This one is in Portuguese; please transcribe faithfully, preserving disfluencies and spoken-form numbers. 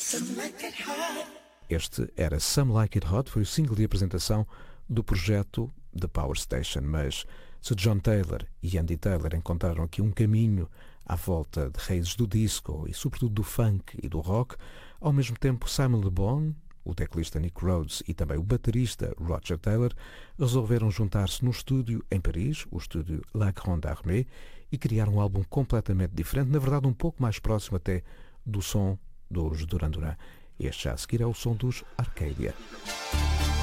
Este era Some Like It Hot, foi o single de apresentação do projeto The Power Station, mas se John Taylor e Andy Taylor encontraram aqui um caminho à volta de raízes do disco e sobretudo do funk e do rock, ao mesmo tempo Simon Le Bon, o teclista Nick Rhodes e também o baterista Roger Taylor resolveram juntar-se no estúdio em Paris, o estúdio La Grande Armée, e criar um álbum completamente diferente, na verdade um pouco mais próximo até do som dos Duran Duran. Este já a seguir é o som dos Arcadia.